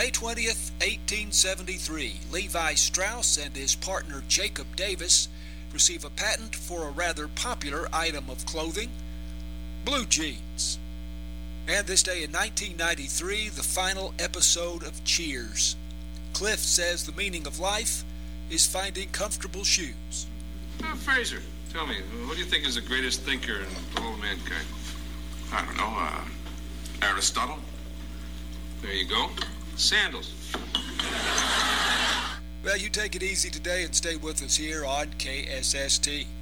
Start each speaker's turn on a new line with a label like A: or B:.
A: May 20th, 1873, Levi Strauss and his partner Jacob Davis receive a patent for a rather popular item of clothing, blue jeans. And this day in 1993, the final episode of Cheers. Cliff says the meaning of life is finding comfortable shoes.
B: Fraser, tell me, who do you think is the greatest thinker in all of mankind?
C: I don't know, Aristotle?
B: There you go. Sandals.
A: Well, you take it easy today and stay with us here on KSST.